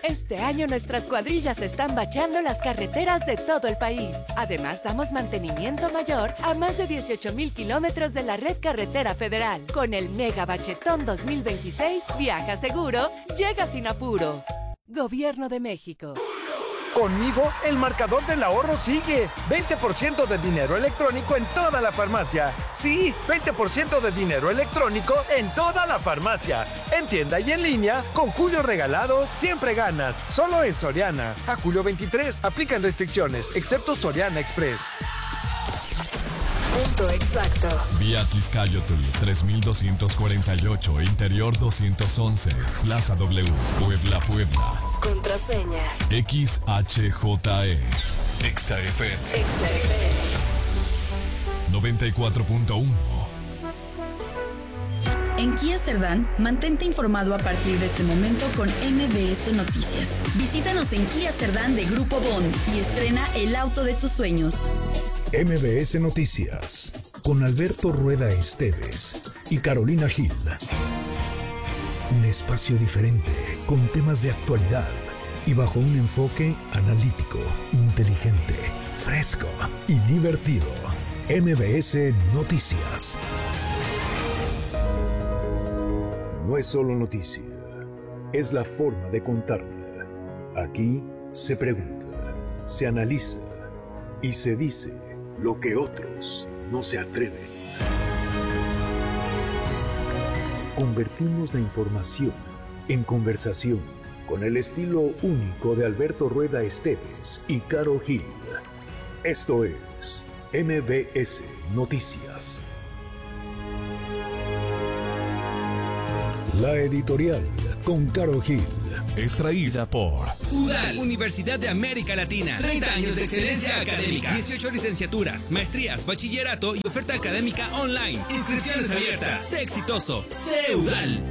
Este año nuestras cuadrillas están bacheando las carreteras de todo el país. Además, damos mantenimiento mayor a más de 18,000 kilómetros de la red carretera federal. Con el Mega Bachetón 2026, viaja seguro, llega sin apuro. Gobierno de México. Conmigo, el marcador del ahorro sigue. 20% de dinero electrónico en toda la farmacia. Sí, 20% de dinero electrónico en toda la farmacia. En tienda y en línea, con Julio Regalado siempre ganas. Solo en Soriana. A julio 23, aplican restricciones, excepto Soriana Express. Punto exacto. Vía Tizcayotl 3248, Interior 211, Plaza W, Puebla, Puebla. Contraseña. XHJE. XFM. 94.1. En Kia Cerdán, mantente informado a partir de este momento con MBS Noticias. Visítanos en Kia Cerdán de Grupo Bond y estrena el auto de tus sueños. MBS Noticias, con Alberto Rueda Esteves y Carolina Gil. Un espacio diferente, con temas de actualidad y bajo un enfoque analítico, inteligente, fresco y divertido. MBS Noticias. No es solo noticia, es la forma de contarla. Aquí se pregunta, se analiza y se dice lo que otros no se atreven. Convertimos la información en conversación con el estilo único de Alberto Rueda Esteves y Caro Gil. Esto es MBS Noticias. La editorial con Caro Gil. Extraída por UDAL, Universidad de América Latina. 30 años de excelencia académica. 18 licenciaturas, maestrías, bachillerato y oferta académica online. Inscripciones abiertas. Sé exitoso. Sé UDAL.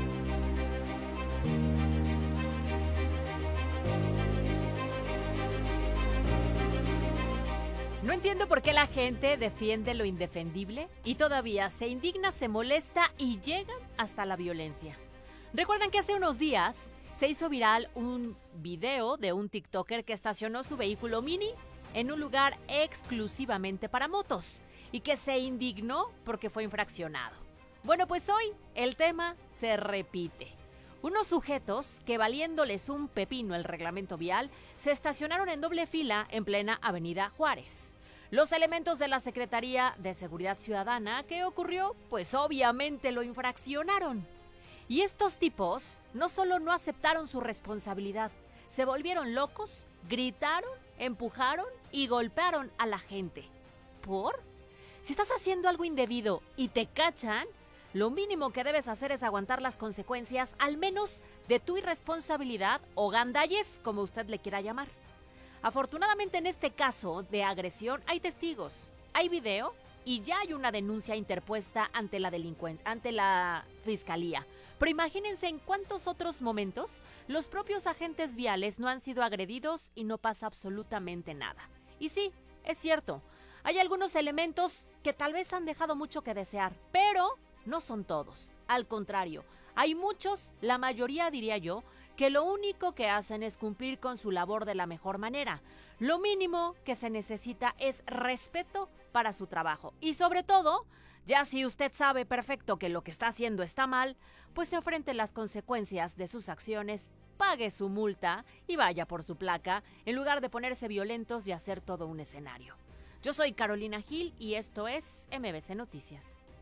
No entiendo por qué la gente defiende lo indefendible y todavía se indigna, se molesta y llegan hasta la violencia. ¿Recuerdan que hace unos días se hizo viral un video de un TikToker que estacionó su vehículo Mini en un lugar exclusivamente para motos y que se indignó porque fue infraccionado? Bueno, pues hoy el tema se repite. Unos sujetos que, valiéndoles un pepino el reglamento vial, se estacionaron en doble fila en plena Avenida Juárez. Los elementos de la Secretaría de Seguridad Ciudadana, ¿qué ocurrió? Pues obviamente lo infraccionaron. Y estos tipos no solo no aceptaron su responsabilidad, se volvieron locos, gritaron, empujaron y golpearon a la gente. ¿Por? Si estás haciendo algo indebido y te cachan, lo mínimo que debes hacer es aguantar las consecuencias, al menos de tu irresponsabilidad o gandalles, como usted le quiera llamar. Afortunadamente en este caso de agresión hay testigos, hay video y ya hay una denuncia interpuesta ante la fiscalía. Pero imagínense en cuántos otros momentos los propios agentes viales no han sido agredidos y no pasa absolutamente nada. Y sí, es cierto, hay algunos elementos que tal vez han dejado mucho que desear, pero no son todos. Al contrario, hay muchos, la mayoría diría yo, que lo único que hacen es cumplir con su labor de la mejor manera. Lo mínimo que se necesita es respeto para su trabajo. Y sobre todo, ya si usted sabe perfecto que lo que está haciendo está mal, pues se enfrente las consecuencias de sus acciones, pague su multa y vaya por su placa, en lugar de ponerse violentos y hacer todo un escenario. Yo soy Carolina Gil y esto es MBC Noticias.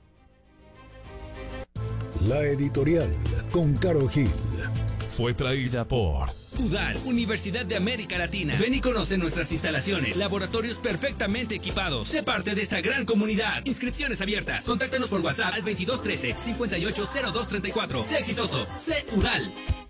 La editorial con Caro Gil. fue traída por UDAL, Universidad de América Latina. Ven y conoce nuestras instalaciones, laboratorios perfectamente equipados. Sé parte de esta gran comunidad. Inscripciones abiertas. Contáctanos por WhatsApp al 2213-580234. Sé exitoso. Sé UDAL.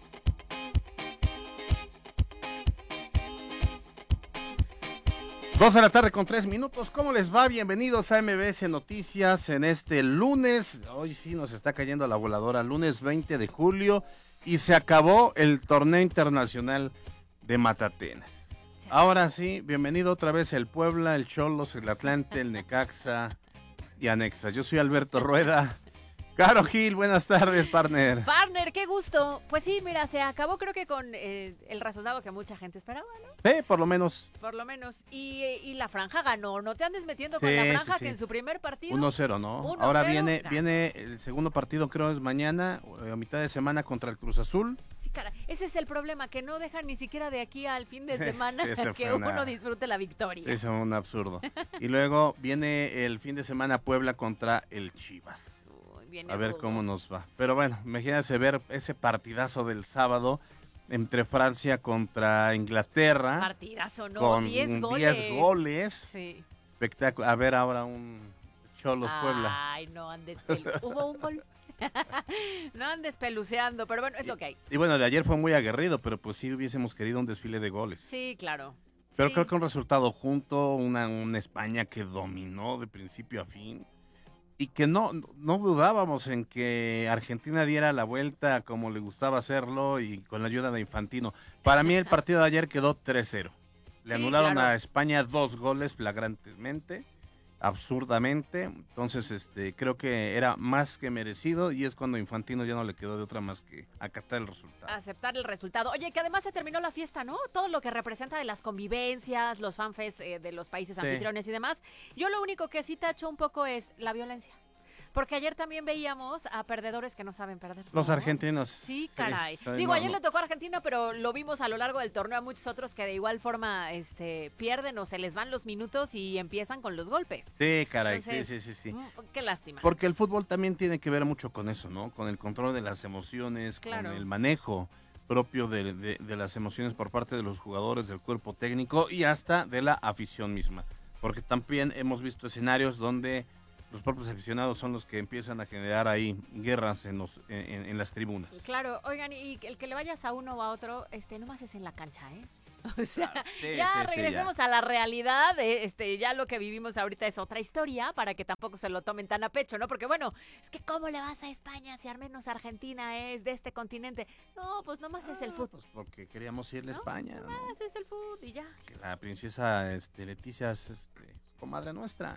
Dos de la tarde con 3 minutos. ¿Cómo les va? Bienvenidos a MBS Noticias en este lunes. Hoy sí nos está cayendo la voladora. Lunes 20 de julio y se acabó el torneo internacional de Matatenas. Ahora sí, bienvenido otra vez el Puebla, el Xolos, el Atlante, el Necaxa y Anexas. Yo soy Alberto Rueda Caro Gil, buenas tardes, partner. Partner, qué gusto. Pues sí, mira, se acabó creo que con el resultado que mucha gente esperaba, ¿no? Sí, por lo menos. Por lo menos. Y la franja ganó. No te andes metiendo con la franja que en su primer partido. 1-0, ¿no? Ahora viene el segundo partido, creo es mañana, a mitad de semana contra el Cruz Azul. Sí, cara. Ese es el problema, que no dejan ni siquiera de aquí al fin de semana que uno disfrute la victoria. Sí, es un absurdo. Y luego viene el fin de semana Puebla contra el Chivas. A ver cómo nos va. Pero bueno, imagínense ver ese partidazo del sábado entre Francia contra Inglaterra. Partidazo, ¿no? Con 10 goles. Sí. Espectáculo. A ver ahora un Cholos Puebla. Ay, no andes ¿Hubo un gol? No andes peluceando, pero bueno, es lo que hay. Y bueno, de ayer fue muy aguerrido, pero pues sí hubiésemos querido un desfile de goles. Sí, claro. Pero creo que un resultado junto, una España que dominó de principio a fin. Y que no dudábamos en que Argentina diera la vuelta como le gustaba hacerlo y con la ayuda de Infantino. Para mí el partido de ayer quedó 3-0. Le anularon a España 2 goles flagrantemente, absurdamente. Entonces creo que era más que merecido y es cuando Infantino ya no le quedó de otra más que acatar el resultado. Aceptar el resultado. Oye, que además se terminó la fiesta, ¿no? Todo lo que representa de las convivencias, los fanfests de los países anfitriones y demás. Yo lo único que sí tacho un poco es la violencia. Porque ayer también veíamos a perdedores que no saben perder, ¿no? Los argentinos. Sí, caray. Digo, ayer le tocó a Argentina, pero lo vimos a lo largo del torneo a muchos otros que de igual forma pierden o se les van los minutos y empiezan con los golpes. Sí, caray. Entonces, sí. Qué lástima. Porque el fútbol también tiene que ver mucho con eso, ¿no? Con el control de las emociones, con el manejo propio de las emociones por parte de los jugadores, del cuerpo técnico y hasta de la afición misma. Porque también hemos visto escenarios donde los propios aficionados son los que empiezan a generar ahí guerras en las tribunas. Claro, oigan, y el que le vayas a uno o a otro, nomás es en la cancha, ¿eh? O sea, claro, regresemos a la realidad, ya lo que vivimos ahorita es otra historia, para que tampoco se lo tomen tan a pecho, ¿no? Porque bueno, es que ¿cómo le vas a España si al menos Argentina es de este continente? No, pues nomás es el fútbol. Pues porque queríamos irle a España, ¿no? Nomás es el fútbol y ya. Que la princesa Leticia es comadre nuestra.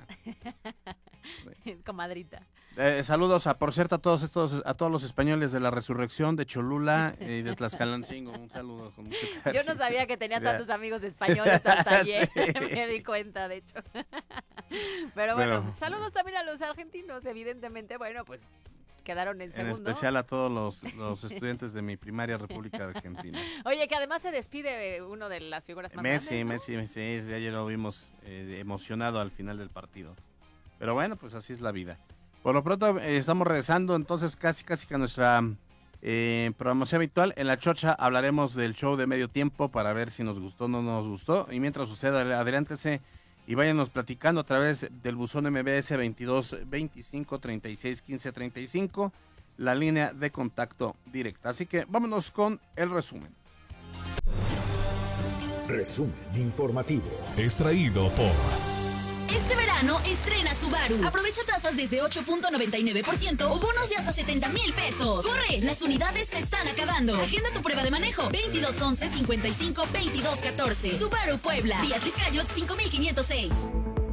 Es comadrita. Saludos por cierto a todos los españoles de la Resurrección de Cholula y de Tlaxcalancingo. Un saludo con mucho cariño. Yo no sabía que tenía tantos amigos españoles hasta ayer. Me di cuenta, de hecho. Pero bueno, saludos también a los argentinos, evidentemente. Bueno, pues quedaron en segundo. En especial a todos los estudiantes de mi primaria República Argentina. Oye, que además se despide uno de las figuras más grandes, ¿no? Messi, ayer lo vimos emocionado al final del partido. Pero bueno, pues así es la vida. Por lo pronto estamos regresando entonces casi que a nuestra programación habitual. En la chocha hablaremos del show de medio tiempo para ver si nos gustó o no nos gustó. Y mientras suceda, adelántese y váyanos platicando a través del buzón MBS 22 25 36 15 35, la línea de contacto directa. Así que vámonos con el resumen. Resumen informativo. Extraído por... Este verano estrena Subaru. Aprovecha tasas desde 8.99% o bonos de hasta 70,000 pesos. ¡Corre! Las unidades se están acabando. Agenda tu prueba de manejo. 2211-55-2214. Subaru Puebla. Beatriz Cayot 5506.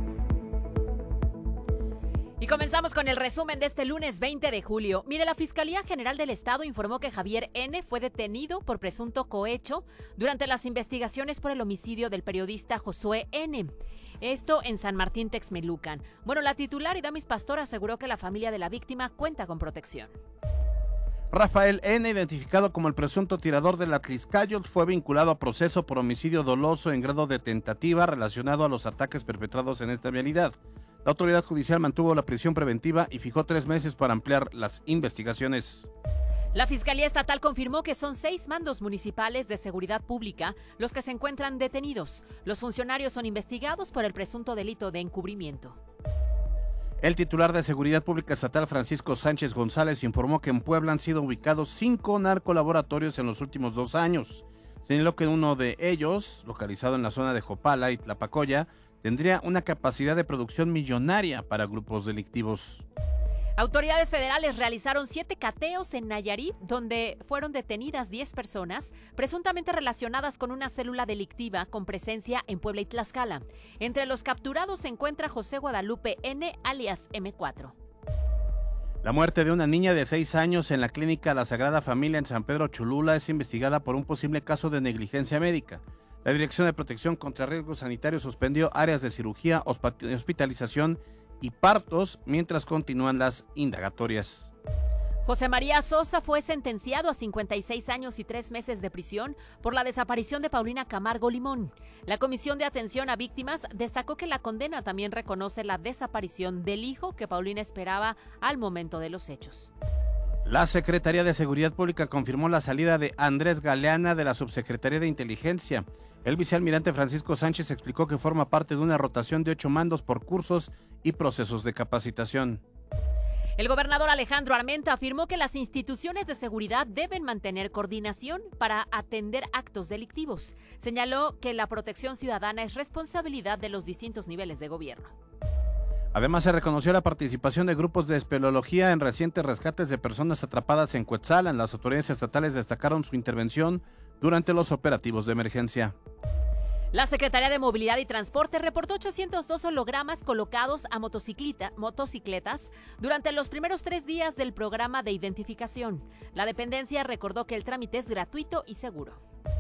Y comenzamos con el resumen de este lunes 20 de julio. Mire, la Fiscalía General del Estado informó que Javier N. fue detenido por presunto cohecho durante las investigaciones por el homicidio del periodista Josué N. Esto en San Martín Texmelucan. Bueno, la titular Idamis Pastor aseguró que la familia de la víctima cuenta con protección. Rafael N., identificado como el presunto tirador del Atliscayot, fue vinculado a proceso por homicidio doloso en grado de tentativa relacionado a los ataques perpetrados en esta vialidad. La autoridad judicial mantuvo la prisión preventiva y fijó 3 meses para ampliar las investigaciones. La Fiscalía Estatal confirmó que son 6 mandos municipales de seguridad pública los que se encuentran detenidos. Los funcionarios son investigados por el presunto delito de encubrimiento. El titular de Seguridad Pública Estatal, Francisco Sánchez González, informó que en Puebla han sido ubicados 5 narcolaboratorios en los últimos 2 años. Señaló que uno de ellos, localizado en la zona de Jopala y Tlapacoya, tendría una capacidad de producción millonaria para grupos delictivos. Autoridades federales realizaron 7 cateos en Nayarit, donde fueron detenidas 10 personas, presuntamente relacionadas con una célula delictiva con presencia en Puebla y Tlaxcala. Entre los capturados se encuentra José Guadalupe N., alias M4. La muerte de una niña de 6 años en la clínica La Sagrada Familia en San Pedro Cholula es investigada por un posible caso de negligencia médica. La Dirección de Protección contra Riesgos Sanitarios suspendió áreas de cirugía, hospitalización y partos mientras continúan las indagatorias. José María Sosa fue sentenciado a 56 años y 3 meses de prisión por la desaparición de Paulina Camargo Limón. La Comisión de Atención a Víctimas destacó que la condena también reconoce la desaparición del hijo que Paulina esperaba al momento de los hechos. La Secretaría de Seguridad Pública confirmó la salida de Andrés Galeana de la Subsecretaría de Inteligencia. El vicealmirante Francisco Sánchez explicó que forma parte de una rotación de 8 mandos por cursos y procesos de capacitación. El gobernador Alejandro Armenta afirmó que las instituciones de seguridad deben mantener coordinación para atender actos delictivos. Señaló que la protección ciudadana es responsabilidad de los distintos niveles de gobierno. Además, se reconoció la participación de grupos de espeleología en recientes rescates de personas atrapadas en Cuetzalan. Las autoridades estatales destacaron su intervención durante los operativos de emergencia. La Secretaría de Movilidad y Transporte reportó 802 hologramas colocados a motocicletas durante los primeros 3 días del programa de identificación. La dependencia recordó que el trámite es gratuito y seguro.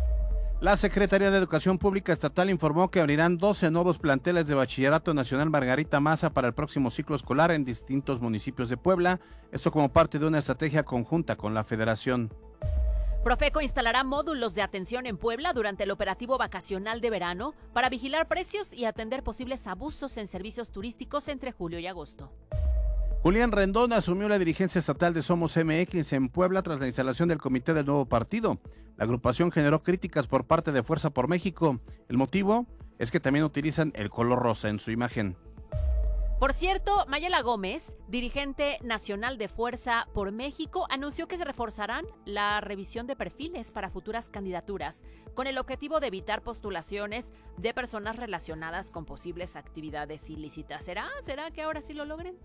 La Secretaría de Educación Pública Estatal informó que abrirán 12 nuevos planteles de Bachillerato Nacional Margarita Maza para el próximo ciclo escolar en distintos municipios de Puebla, esto como parte de una estrategia conjunta con la Federación. Profeco instalará módulos de atención en Puebla durante el operativo vacacional de verano para vigilar precios y atender posibles abusos en servicios turísticos entre julio y agosto. Julián Rendón asumió la dirigencia estatal de Somos MX en Puebla tras la instalación del comité del nuevo partido. La agrupación generó críticas por parte de Fuerza por México. El motivo es que también utilizan el color rosa en su imagen. Por cierto, Mayela Gómez, dirigente nacional de Fuerza por México, anunció que se reforzarán la revisión de perfiles para futuras candidaturas, con el objetivo de evitar postulaciones de personas relacionadas con posibles actividades ilícitas. ¿Será que ahora sí lo logren?